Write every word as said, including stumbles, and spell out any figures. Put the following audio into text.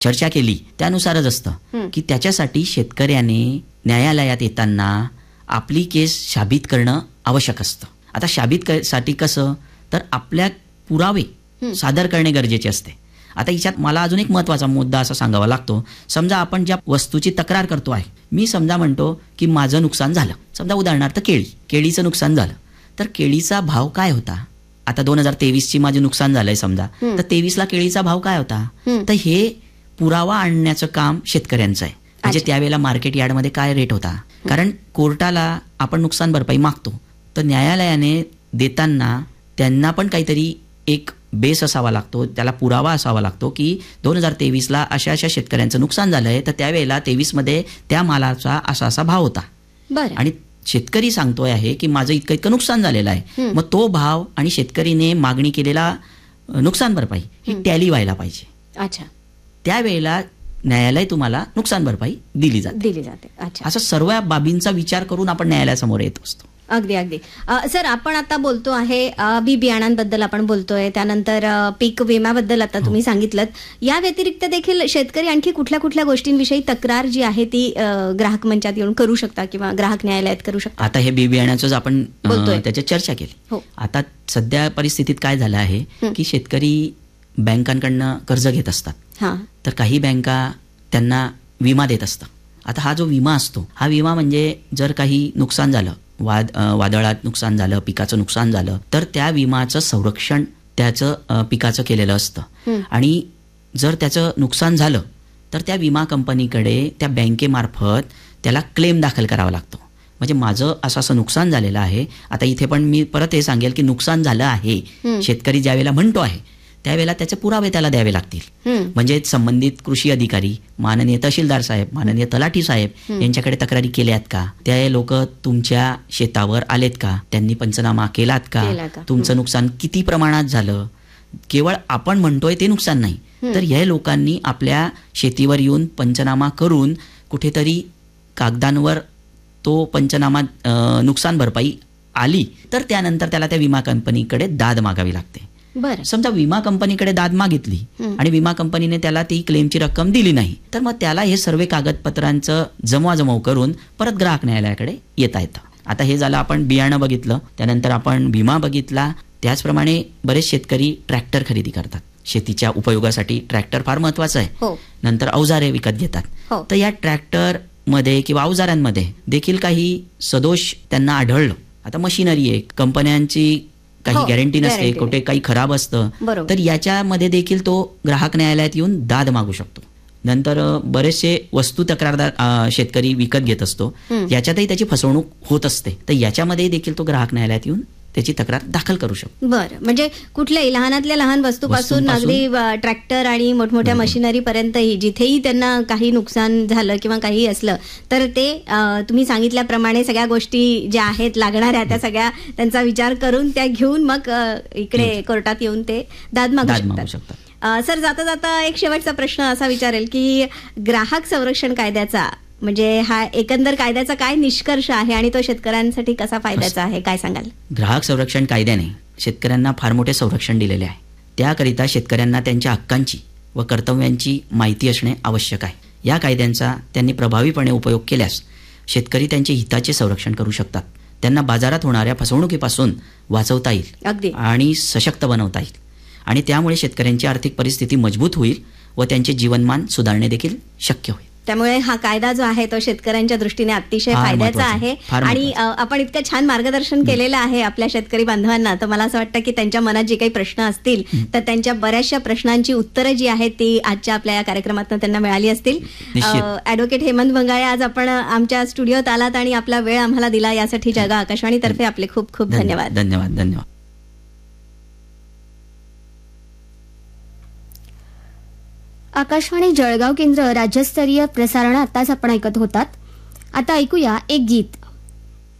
चर्चा केली त्यानुसारच असतं की त्याच्यासाठी शेतकऱ्याने न्यायालयात येताना आपली केस साबित करणं आवश्यक असतं. आता साबित साठी कसं तर आपल्या पुरावे सादर करणे गरजेचे असते. आता याच्यात मला अजून एक महत्त्वाचा मुद्दा असा सांगावा लागतो. समजा आपण ज्या वस्तूची तक्रार करतो आहे, मी समजा म्हणतो की माझं नुकसान झालं, समजा उदाहरणार्थ केळी केळीचं नुकसान झालं, तर केळीचा भाव काय होता. आता दोन हजार तेवीस ची माझे नुकसान झालंय समजा, तर तेवीस ला केळीचा भाव काय होता. तर हे पुरावा आणण्याचं काम शेतकऱ्यांचं आहे. म्हणजे त्यावेळेला मार्केट यार्डमध्ये काय रेट होता. कारण कोर्टाला आपण नुकसान भरपाई मागतो, तर न्यायालयाने देताना त्यांना पण काहीतरी एक बेस असावा लागतो, त्याला पुरावा असावा लागतो की दोन हजार तेवीसला अशा अशा शेतकऱ्यांचं नुकसान झालंय, तर त्यावेळेला तेवीस मध्ये त्या मालाचा असा असा भाव होता. आणि शेतकरी सांगतोय आहे की माझं इतकं इतकं नुकसान झालेलं आहे. मग तो भाव आणि शेतकरीने मागणी केलेला नुकसान भरपाई ही टॅली व्हायला पाहिजे. अच्छा, त्यावेळेला न्यायालय तुम्हाला नुकसान भरपाई दिली जाते दिली जाते अच्छा, असं सर्व बाबींचा विचार करून आपण न्यायालयासमोर येत असतो. अगदी अगदी. सर, आपण आता बोलतो आहे बी बियाणांबद्दल आपण बोलतोय, त्यानंतर पीक विम्याबद्दल आता तुम्ही सांगितलं. या व्यतिरिक्त देखील शेतकरी आणखी कुठल्या कुठल्या गोष्टींविषयी तक्रार जी आहे ती ग्राहक मंचात येऊन करू शकता किंवा ग्राहक न्यायालयात करू शकता. आता हे बी बियाणाचं आपण त्याची चर्चा केली. आता सध्या परिस्थितीत काय झालं आहे की शेतकरी बँकांकडनं कर्ज घेत असतात, तर काही बँका त्यांना विमा देत असतात. आता हा जो विमा असतो, हा विमा म्हणजे जर काही नुकसान झालं, वाद वादळात नुकसान झालं, पिकाचं नुकसान झालं, तर त्या विमाचं संरक्षण त्याचं पिकाचं केलेलं असतं. आणि जर त्याचं नुकसान झालं तर त्या विमा कंपनीकडे त्या बँकेमार्फत त्याला क्लेम दाखल करावा लागतो. म्हणजे माझं असं असं नुकसान झालेलं आहे. आता इथे पण मी परत हे सांगेल की नुकसान झालं आहे, शेतकरी ज्या वेळेला म्हणतो आहे त्यावेळेला त्याचे पुरावे त्याला द्यावे लागतील. म्हणजे संबंधित कृषी अधिकारी, माननीय तहसीलदार साहेब, माननीय तलाठी साहेब यांच्याकडे तक्रारी केल्यात का, त्या लोक तुमच्या शेतावर आलेत का, त्यांनी पंचनामा केलात का, तुमचं नुकसान किती प्रमाणात झालं. केवळ आपण म्हणतोय ते नुकसान नाही, तर या लोकांनी आपल्या शेतीवर येऊन पंचनामा करून कुठेतरी कागदांवर तो पंचनामा नुकसान भरपाई आली तर त्यानंतर त्याला त्या विमा कंपनीकडे दाद मागावी लागते. समजा विमा कंपनीकडे दाद मागितली आणि विमा कंपनीने त्याला ती क्लेमची रक्कम दिली नाही, तर मग त्याला हे सर्व कागदपत्रांचं जमवाजमव करून परत ग्राहक न्यायालयाकडे येता येतं. आता हे झालं आपण बियाणं बघितलं, त्यानंतर आपण विमा बघितला. त्याचप्रमाणे बरेच शेतकरी ट्रॅक्टर खरेदी करतात. शेतीच्या उपयोगासाठी ट्रॅक्टर फार महत्वाचं आहे. नंतर अवजारे विकत घेतात. तर या ट्रॅक्टर मध्ये किंवा अवजारांमध्ये देखील काही सदोष त्यांना आढळलं. आता मशिनरी आहे, कंपन्यांची काही गॅरंटी नसते, कुठे काही खराब असतं, तर याच्यामध्ये देखील तो ग्राहक न्यायालयात येऊन दाद मागू शकतो. नंतर बरेचसे वस्तू तक्रारदार शेतकरी विकत घेत असतो, याच्यातही त्याची फसवणूक होत असते, तर याच्यामध्ये देखील तो ग्राहक न्यायालयात येऊन त्याची तक्रार दाखल करू शकतो. बरं, म्हणजे कुठल्याही लहानातल्या लहान वस्तूपासून अगदी ट्रॅक्टर आणि मोठमोठ्या मशिनरी पर्यंतही जिथेही त्यांना काही नुकसान झालं किंवा काही असलं तर ते तुम्ही सांगितल्याप्रमाणे सगळ्या गोष्टी ज्या आहेत लागणाऱ्या त्या सगळ्या त्यांचा विचार करून त्या घेऊन मग इकडे कोर्टात येऊन ते दाद मागू शकतात. सर, जाता जाता एक शेवटचा प्रश्न असा विचारेल की ग्राहक संरक्षण कायद्याचा म्हणजे हा एकंदर कायद्याचा काय निष्कर्ष आहे आणि तो शेतकऱ्यांसाठी कसा फायद्याचा आहे, काय सांगाल? ग्राहक संरक्षण कायद्याने शेतकऱ्यांना फार मोठे संरक्षण दिलेले आहे. त्याकरिता शेतकऱ्यांना त्यांच्या हक्कांची व कर्तव्यांची माहिती असणे आवश्यक आहे. या कायद्यांचा त्यांनी प्रभावीपणे उपयोग केल्यास शेतकरी त्यांचे हिताचे संरक्षण करू शकतात. त्यांना बाजारात होणाऱ्या फसवणुकीपासून वाचवता येईल आणि सशक्त बनवता येईल आणि त्यामुळे शेतकऱ्यांची आर्थिक परिस्थिती मजबूत होईल व त्यांचे जीवनमान सुधारणे देखील शक्य होईल. त्यामुळे हा कायदा जो आहे तो शेतकऱ्यांच्या दृष्टीने अतिशय फायद्याचा आहे आणि आपण इतकं छान मार्गदर्शन केलेलं आहे आपल्या शेतकरी बांधवांना, तर मला असं वाटतं की त्यांच्या मनात जे काही प्रश्न असतील तर त्यांच्या बऱ्याचशा प्रश्नांची उत्तरं जी आहेत ती आजच्या आपल्या या कार्यक्रमातून त्यांना मिळाली असतील. ॲडव्होकेट हेमंत भंगाळे, आज आपण आमच्या स्टुडिओत आलात आणि आपला वेळ आम्हाला दिला, यासाठी जळगाव आकाशवाणीतर्फे आपले खूप खूप धन्यवाद. धन्यवाद धन्यवाद. आकाशवाणी जळगाव केंद्र राज्यस्तरीय प्रसारण आताच आपण ऐकत होतात. आता ऐकूया एक गीत.